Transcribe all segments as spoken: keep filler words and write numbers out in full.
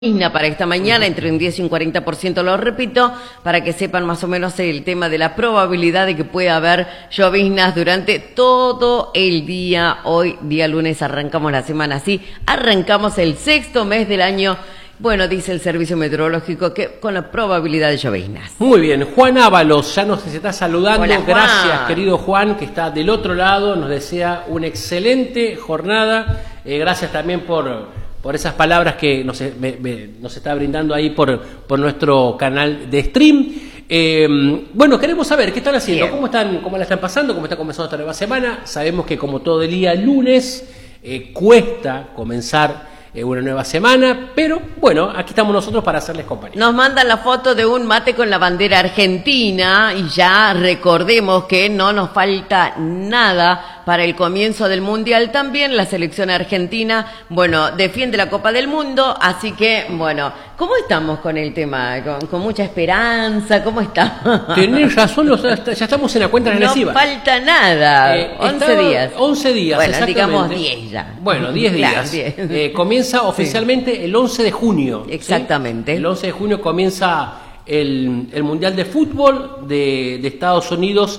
Para esta mañana, entre un diez y un cuarenta por ciento, lo repito, para que sepan más o menos el tema de la probabilidad de que pueda haber lloviznas durante todo el día. Hoy, día lunes, arrancamos la semana así, arrancamos el sexto mes del año. Bueno, dice el servicio meteorológico que con la probabilidad de lloviznas. Muy bien, Juan Ábalos ya nos está saludando. Hola, Juan. Gracias, querido Juan, que está del otro lado, nos desea una excelente jornada. Eh, gracias también por... por esas palabras que nos, me, me, nos está brindando ahí por, por nuestro canal de stream. Eh, bueno, queremos saber qué están haciendo, Bien. cómo están, cómo la están pasando, cómo está comenzando esta nueva semana. Sabemos que como todo el día lunes eh, cuesta comenzar eh, una nueva semana, pero bueno, aquí estamos nosotros para hacerles compañía. Nos mandan la foto de un mate con la bandera argentina y ya recordemos que no nos falta nada para el comienzo del Mundial. También la selección argentina, bueno, defiende la Copa del Mundo, así que, bueno, ¿cómo estamos con el tema? ¿Con, con mucha esperanza? ¿Cómo estamos? Tenés razón, los, ya estamos en la cuenta regresiva. No falta nada, Eh, once estaba- días. once días, Bueno, exactamente. digamos diez ya. Bueno, diez días. Claro, diez. Eh, comienza oficialmente el once de junio. ¿sí? Exactamente. El once de junio comienza el, el Mundial de Fútbol de, de Estados Unidos,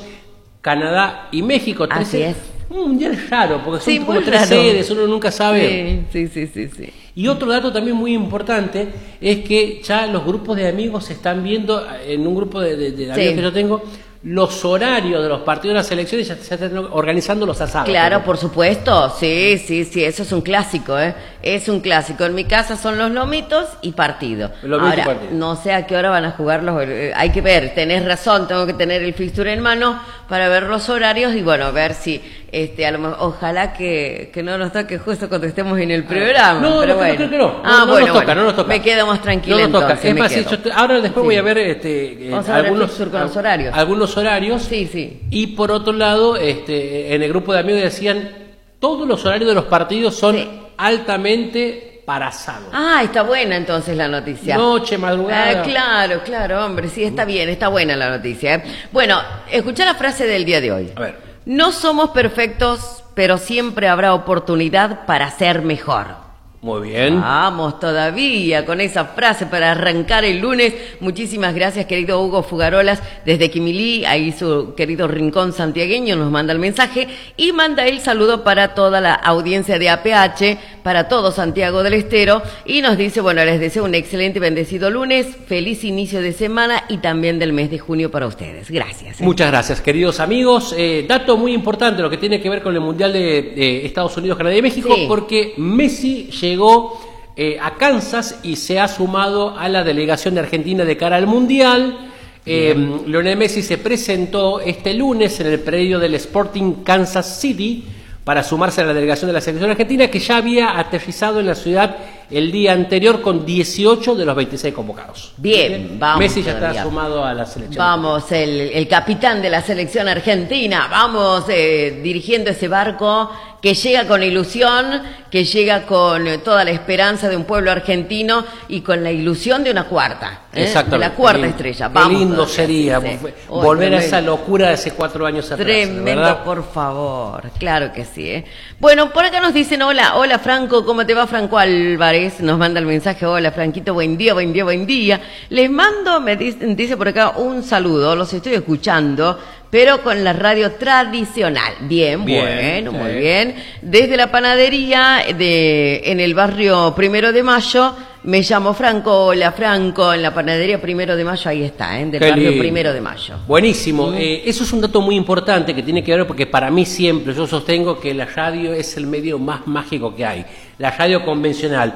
Canadá y México. Así es. Un mundial raro, porque son Sí, como muy tres raro. sedes, uno nunca sabe. Sí, sí, sí, sí, sí. Y otro dato también muy importante es que ya los grupos de amigos se están viendo, en un grupo de, de- de amigos Sí. que yo tengo, los horarios de los partidos de las selecciones, ya se están organizando los asados. Claro, por supuesto, sí, sí, sí, eso es un clásico, ¿eh? Es un clásico. En mi casa son los lomitos y partido. Lomito y Ahora, partido. no sé a qué hora van a jugar los... eh, hay que ver, tenés razón, tengo que tener el fixture en mano para ver los horarios y bueno, ver si, este, a lo mejor, ojalá que, que no nos toque justo cuando estemos en el programa. No, pero no, bueno. creo que no. No, Ah, no bueno, nos toca, bueno. no nos toca. Me quedo más tranquila No nos toca. entonces, Es me más, quedo. yo te- ahora después Sí. voy a ver este, eh, Vamos a ver el algunos, fixture con los horarios. algunos horarios. Sí, sí. Y por otro lado, este, en el grupo de amigos decían, todos los horarios de los partidos son Sí. altamente para asado. Ah, está buena entonces la noticia. Noche, madrugada. Ah, claro, claro, hombre, sí, está bien, está buena la noticia. ¿eh? Bueno, escuchá la frase del día de hoy. A ver. No somos perfectos, pero siempre habrá oportunidad para ser mejor. Muy bien. Vamos todavía con esa frase para arrancar el lunes. Muchísimas gracias, querido Hugo Fugarolas, desde Quimilí, ahí su querido rincón santiagueño nos manda el mensaje y manda el saludo para toda la audiencia de A P H, para todo Santiago del Estero y nos dice, bueno, les deseo un excelente y bendecido lunes, feliz inicio de semana y también del mes de junio para ustedes. Gracias. ¿eh? Muchas gracias, queridos amigos. Eh, dato muy importante, lo que tiene que ver con el Mundial de, de Estados Unidos, Canadá y México, Sí. porque Messi llegó eh, a Kansas y se ha sumado a la delegación de Argentina de cara al Mundial. Eh, Lionel Messi se presentó este lunes en el predio del Sporting Kansas City para sumarse a la delegación de la selección argentina, que ya había aterrizado en la ciudad el día anterior con dieciocho de los veintiséis convocados. Bien, vamos Messi ya todavía. está sumado a la selección. Vamos, el, el capitán de la selección argentina, vamos eh, dirigiendo ese barco que llega con ilusión, que llega con eh, toda la esperanza de un pueblo argentino y con la ilusión de una cuarta, ¿eh? Exactamente. de la cuarta Qué lindo. estrella. Qué Vamos lindo todavía, sería sí, sí. vo- Oh, volver a tremendo. esa locura de hace cuatro años atrás. Tremendo, ¿verdad? por favor, claro que sí. ¿eh? Bueno, por acá nos dicen, hola, hola Franco, ¿cómo te va Franco Álvarez? Nos manda el mensaje, hola Franquito, buen día, buen día, buen día. Les mando, me dice, dice por acá, un saludo, los estoy escuchando, pero con la radio tradicional. Bien, Bien, bueno, sí. muy bien. Desde la panadería de en el barrio Primero de Mayo, me llamo Franco, hola Franco, en la panadería Primero de Mayo, ahí está, ¿eh? del Qué barrio lindo. Primero de Mayo. Buenísimo. Eh, eso es un dato muy importante que tiene que ver porque para mí siempre yo sostengo que la radio es el medio más mágico que hay. La radio convencional.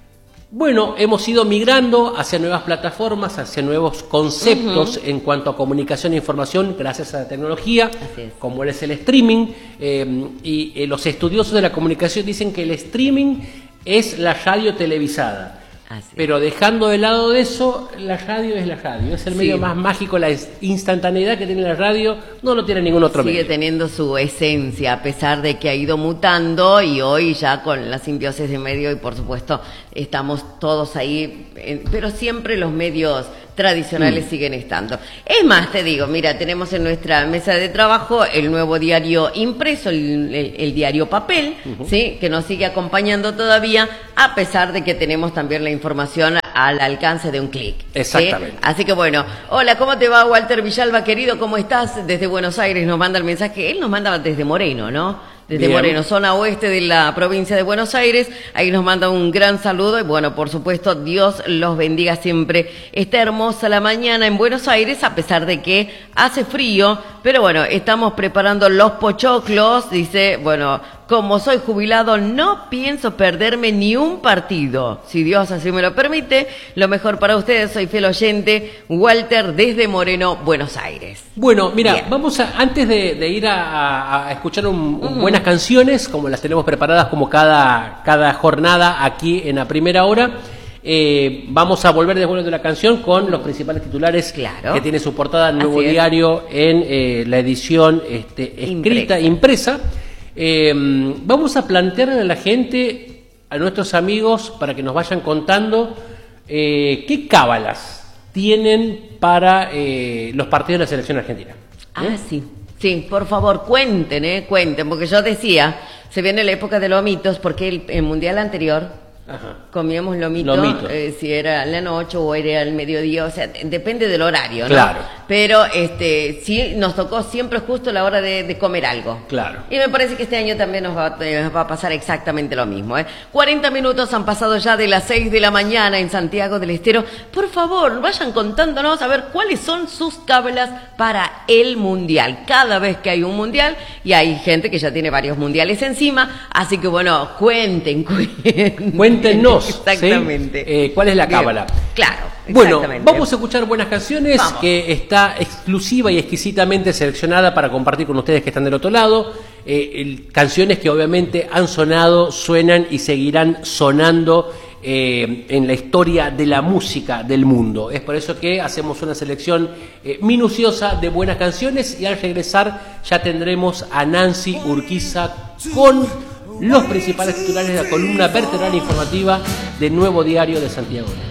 Bueno, hemos ido migrando hacia nuevas plataformas, hacia nuevos conceptos uh-huh. en cuanto a comunicación e información gracias a la tecnología, Así es. como es el streaming. Eh, y eh, los estudiosos de la comunicación dicen que el streaming es la radio televisada. Así es. Pero dejando de lado de eso, la radio es la radio. Es el Sí. medio más mágico, la instantaneidad que tiene la radio no lo tiene ningún otro Sigue medio. teniendo su esencia, a pesar de que ha ido mutando y hoy ya con la simbiosis de medio y por supuesto estamos todos ahí, en- pero siempre los medios tradicionales mm. siguen estando. Es más, te digo, mira, tenemos en nuestra mesa de trabajo el nuevo diario impreso, el, el, el diario papel, uh-huh. ¿sí? Que nos sigue acompañando todavía, a pesar de que tenemos también la información al alcance de un clic. Exactamente. ¿sí? Así que bueno, hola, ¿cómo te va, Walter Villalba, querido? ¿Cómo estás? Desde Buenos Aires nos manda el mensaje. Él nos manda desde Moreno, ¿no? Desde Bien. Moreno, zona oeste de la provincia de Buenos Aires. Ahí nos manda un gran saludo y bueno, por supuesto, Dios los bendiga siempre. Está hermosa la mañana en Buenos Aires, a pesar de que hace frío, pero bueno, estamos preparando los pochoclos. Dice, bueno, como soy jubilado, no pienso perderme ni un partido. Si Dios así me lo permite, lo mejor para ustedes. Soy fiel oyente, Walter, desde Moreno, Buenos Aires. Bueno, mira, Bien. vamos a, antes de, de ir a, a, a escuchar un, un uh-huh. buenas canciones, como las tenemos preparadas como cada, cada jornada aquí en la primera hora, eh, vamos a volver después de la canción con los principales titulares claro. que tiene su portada el nuevo Así diario es. en eh, la edición este, escrita, impresa. impresa. Eh, vamos a plantearle a la gente, a nuestros amigos, para que nos vayan contando eh, qué cábalas tienen para eh, los partidos de la selección argentina. Ah, ¿Eh? sí. Sí, por favor, cuenten, eh, cuenten, porque yo decía, se viene la época de lomitos, porque el, el mundial anterior Ajá. comíamos lomito, lomito. Eh, si era la noche o era el mediodía, o sea, depende del horario, ¿no? Claro. Pero este, sí, nos tocó siempre justo la hora de, de comer algo. Claro. Y me parece que este año también nos va, eh, va a pasar exactamente lo mismo, ¿eh? cuarenta minutos han pasado ya de las seis de la mañana en Santiago del Estero. Por favor, vayan contándonos a ver cuáles son sus cábalas para el mundial. Cada vez que hay un mundial, y hay gente que ya tiene varios mundiales encima, así que bueno, cuenten, cuenten. Cuéntenos. Exactamente. ¿Sí? Eh, ¿Cuál es la cábala? Claro. Bueno, vamos a escuchar buenas canciones vamos. que está exclusiva y exquisitamente seleccionada para compartir con ustedes que están del otro lado. Eh, el, canciones que obviamente han sonado, suenan y seguirán sonando eh, en la historia de la música del mundo. Es por eso que hacemos una selección eh, minuciosa de buenas canciones y al regresar ya tendremos a Nancy Urquiza con los principales titulares de la columna vertebral informativa del Nuevo Diario de Santiago.